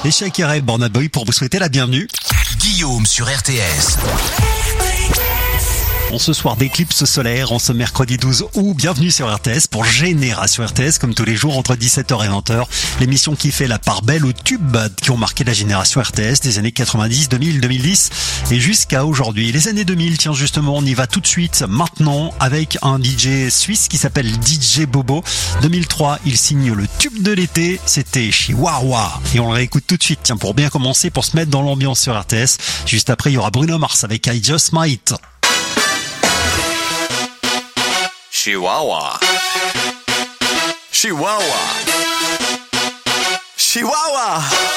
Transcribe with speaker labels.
Speaker 1: Et Shakira et Burna Boy pour vous souhaiter la bienvenue.
Speaker 2: Guillaume sur RTS.
Speaker 1: En ce soir d'éclipse solaire, en ce mercredi 12 août, bienvenue sur RTS pour Génération RTS, comme tous les jours entre 17h et 20h. L'émission qui fait la part belle aux tubes qui ont marqué la génération RTS des années 90, 2000, 2010 et jusqu'à aujourd'hui. Les années 2000, tiens justement, on y va tout de suite maintenant avec un DJ suisse qui s'appelle DJ Bobo. 2003, il signe le tube de l'été, c'était Chihuahua. Et on le réécoute tout de suite, tiens, pour bien commencer, pour se mettre dans l'ambiance sur RTS. Juste après, il y aura Bruno Mars avec I Just Might.
Speaker 2: Chihuahua. Chihuahua. Chihuahua.